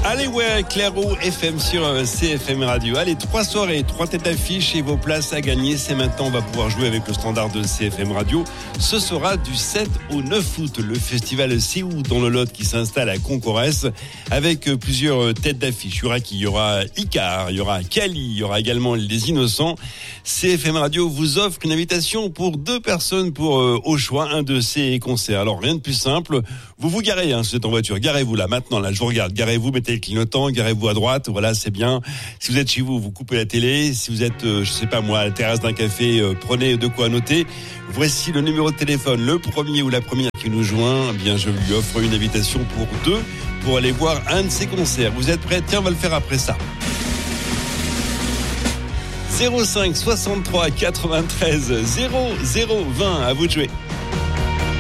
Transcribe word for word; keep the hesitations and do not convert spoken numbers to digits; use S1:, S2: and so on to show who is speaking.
S1: Allez, ouais, Clairo F M sur C F M Radio. Allez, trois soirées, trois têtes d'affiche et vos places à gagner. C'est maintenant, on va pouvoir jouer avec le standard de C F M Radio. Ce sera du sept au neuf août, le festival C'est où dans le Lot qui s'installe à Concourès avec plusieurs têtes d'affiche. Il y aura qui? Il y aura Icar, il y aura Kali, il y aura également Les Innocents. C F M Radio vous offre une invitation pour deux personnes pour euh, au choix un de ces concerts. Alors rien de plus simple, vous vous garez hein, si vous êtes en voiture, garez-vous là maintenant, là je vous regarde, garez-vous, mettez le clignotant, garez-vous à droite, voilà c'est bien. Si vous êtes chez vous, vous coupez la télé. Si vous êtes, euh, je sais pas moi, à la terrasse d'un café, euh, prenez de quoi noter. Voici le numéro de téléphone, le premier ou la première qui nous joint, eh bien je lui offre une invitation pour deux pour aller voir un de ses concerts. Vous êtes prêts? Tiens, on va le faire après ça. zéro cinq soixante-trois quatre-vingt-treize zéro zéro vingt, à vous de jouer.